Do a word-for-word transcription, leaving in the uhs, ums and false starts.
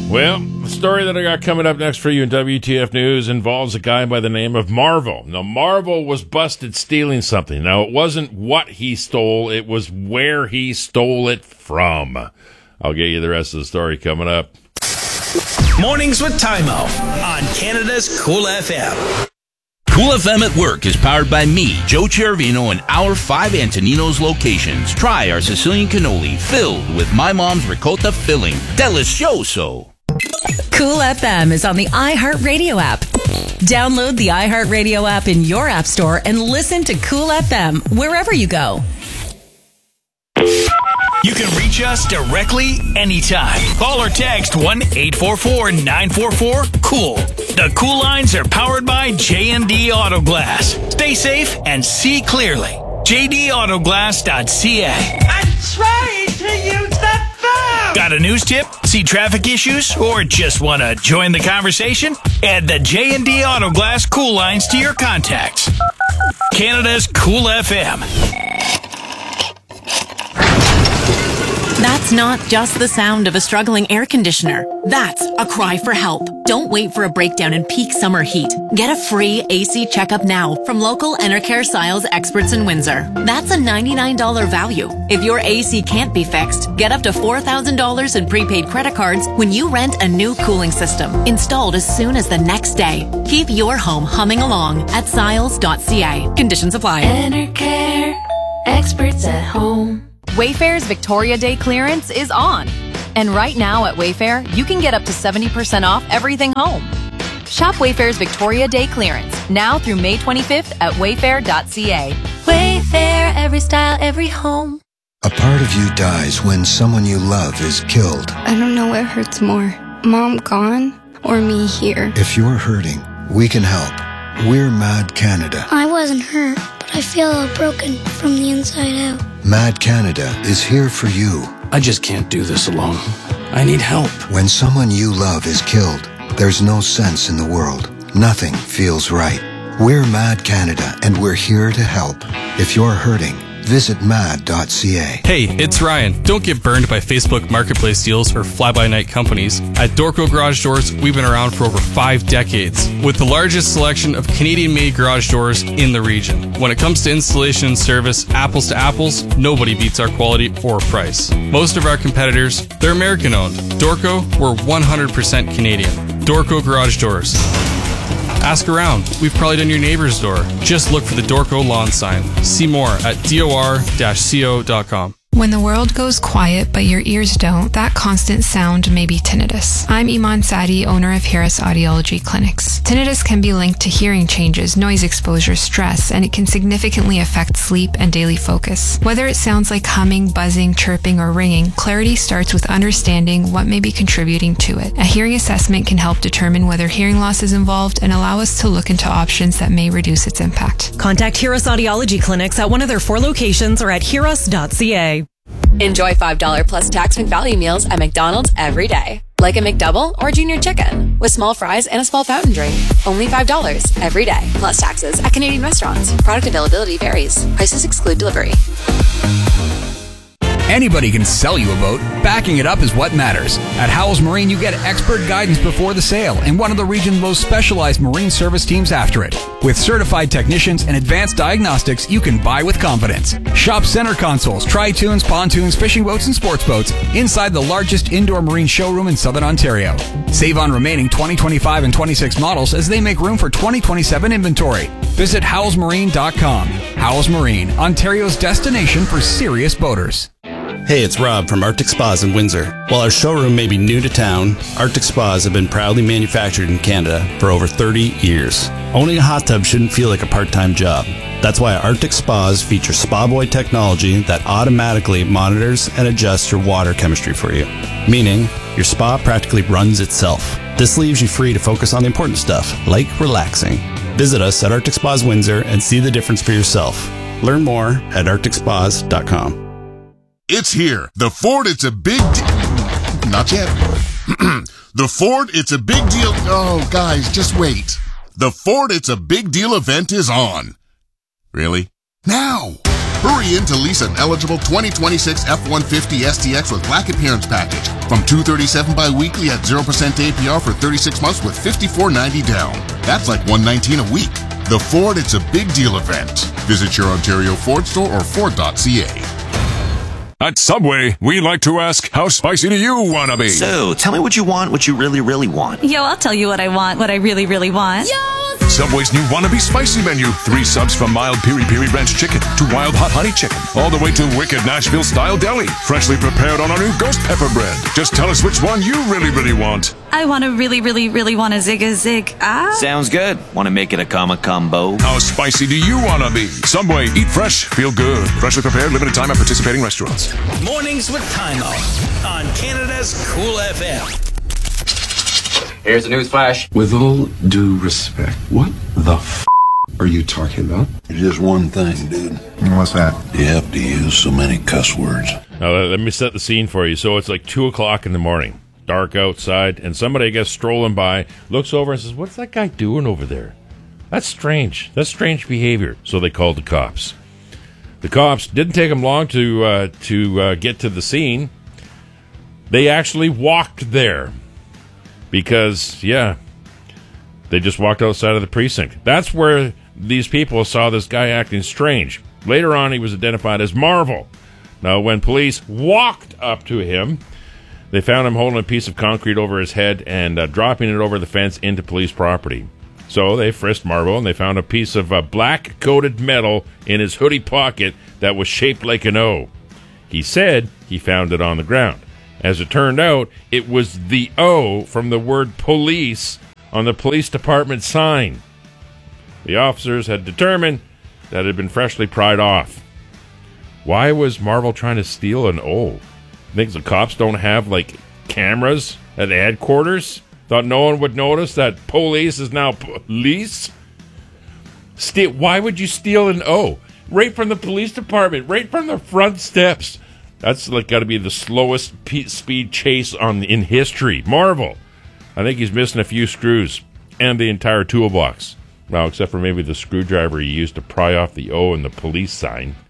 Well, the story that I got coming up next for you in W T F News involves a guy by the name of Marvel. Now, Marvel was busted stealing something. Now, it wasn't what he stole, it was where he stole it from. I'll get you the rest of the story coming up. Mornings with Tymo on Canada's Cool F M. Cool F M at Work is powered by me, Joe Chervino, and our five Antoninos locations. Try our Sicilian cannoli filled with my mom's ricotta filling. Delicioso. Cool F M is on the iHeartRadio app. Download the iHeartRadio app in your app store and listen to Cool F M wherever you go. You can reach us directly anytime. Call or text one eight four four nine four four COOL. The Cool Lines are powered by J and D Auto Glass. Stay safe and see clearly. j d auto glass dot c a. I'm trying to use the phone! Got a news tip? See traffic issues? Or just want to join the conversation? Add the J and D Auto Glass Cool Lines to your contacts. Canada's Cool F M. That's not just the sound of a struggling air conditioner. That's a cry for help. Don't wait for a breakdown in peak summer heat. Get a free A C checkup now from local Enercare Siles experts in Windsor. That's a ninety-nine dollars value. If your A C can't be fixed, get up to four thousand dollars in prepaid credit cards when you rent a new cooling system, installed as soon as the next day. Keep your home humming along at siles dot c a. Conditions apply. Enercare, experts at home. Wayfair's Victoria Day clearance is on. And right now at Wayfair, you can get up to seventy percent off everything home. Shop Wayfair's Victoria Day clearance now through May twenty-fifth at wayfair dot c a. Wayfair, every style, every home. A part of you dies when someone you love is killed. I don't know what hurts more, Mom gone or me here. If you're hurting, we can help. We're Mad Canada. I wasn't hurt, but I feel all broken from the inside out. Mad Canada is here for you. I just can't do this alone. I need help. When someone you love is killed, there's no sense in the world. Nothing feels right. We're Mad Canada, and we're here to help. If you're hurting, visit mad dot c a. Hey, it's Ryan. Don't get burned by Facebook Marketplace deals or fly-by-night companies. At Dorco Garage Doors, we've been around for over five decades, with the largest selection of Canadian-made garage doors in the region. When it comes to installation and service, apples to apples, nobody beats our quality or price. Most of our competitors, they're American-owned. Dorco, we're one hundred percent Canadian. Dorco Garage Doors. Ask around. We've probably done your neighbor's door. Just look for the Dorco lawn sign. See more at D O R co dot com. When the world goes quiet but your ears don't, that constant sound may be tinnitus. I'm Iman Sadi, owner of Harris Audiology Clinics. Tinnitus can be linked to hearing changes, noise exposure, stress, and it can significantly affect sleep and daily focus. Whether it sounds like humming, buzzing, chirping, or ringing, clarity starts with understanding what may be contributing to it. A hearing assessment can help determine whether hearing loss is involved and allow us to look into options that may reduce its impact. Contact Harris Audiology Clinics at one of their four locations or at harris dot c a. Enjoy five dollars plus tax McValue meals at McDonald's every day. Like a McDouble or junior chicken with small fries and a small fountain drink. Only five dollars every day plus taxes at Canadian restaurants. Product availability varies. Prices exclude delivery. Anybody can sell you a boat. Backing it up is what matters. At Howells Marine, you get expert guidance before the sale and one of the region's most specialized marine service teams after it. With certified technicians and advanced diagnostics, you can buy with confidence. Shop center consoles, tri-tunes, pontoons, fishing boats, and sports boats inside the largest indoor marine showroom in Southern Ontario. Save on remaining twenty twenty-five and twenty-six models as they make room for twenty twenty-seven inventory. Visit howells marine dot com. Howells Marine, Ontario's destination for serious boaters. Hey, it's Rob from Arctic Spas in Windsor. While our showroom may be new to town, Arctic Spas have been proudly manufactured in Canada for over thirty years. Owning a hot tub shouldn't feel like a part-time job. That's why Arctic Spas feature Spa Boy technology that automatically monitors and adjusts your water chemistry for you, meaning your spa practically runs itself. This leaves you free to focus on the important stuff, like relaxing. Visit us at Arctic Spas Windsor and see the difference for yourself. Learn more at arctic spas dot com. It's here. The Ford, it's a big deal. Not yet. The Ford, it's a big deal. Oh, guys, just wait. The Ford, it's a big deal event is on. Really? Now. Hurry in to lease an eligible twenty twenty-six F one fifty S T X with Black Appearance Package from two thirty-seven bi-weekly at zero percent A P R for thirty-six months with fifty-four ninety down. That's like one nineteen a week. The Ford It's a Big Deal event. Visit your Ontario Ford store or Ford dot C A. At Subway, we like to ask, how spicy do you want to be? So, tell me what you want, what you really, really want. Yo, I'll tell you what I want, what I really, really want. Yo! Subway's new Wannabe Spicy menu. Three subs from mild piri-piri ranch chicken to wild hot honey chicken. All the way to wicked Nashville-style deli. Freshly prepared on our new ghost pepper bread. Just tell us which one you really, really want. I want to really, really, really want a zig a zig. Ah. Sounds good. Want to make it a comma combo? How spicy do you want to be? Subway, eat fresh, feel good. Freshly prepared, limited time at participating restaurants. Mornings with Time Off on Canada's Cool F M. Here's the news flash. With all due respect, what the f*** are you talking about? Just one thing, dude. What's that? You have to use so many cuss words. Now, let me set the scene for you. So it's like two o'clock in the morning, dark outside, and somebody, I guess, strolling by, looks over and says, what's that guy doing over there? That's strange. That's strange behavior. So they called the cops. The cops didn't take them long to uh, to uh, get to the scene. They actually walked there because, yeah, they just walked outside of the precinct. That's where these people saw this guy acting strange. Later on, he was identified as Marvel. Now, when police walked up to him, they found him holding a piece of concrete over his head and uh, dropping it over the fence into police property. So they frisked Marvel, and they found a piece of uh, black-coated metal in his hoodie pocket that was shaped like an O. He said he found it on the ground. As it turned out, it was the O from the word police on the police department sign. The officers had determined that it had been freshly pried off. Why was Marvel trying to steal an O? Think the cops don't have, like, cameras at the headquarters? Thought no one would notice that police is now police? Steal, why would you steal an O? Right from the police department, right from the front steps. That's like got to be the slowest pe- speed chase on in history. Marvel. I think he's missing a few screws and the entire toolbox. Well, except for maybe the screwdriver he used to pry off the O in the police sign.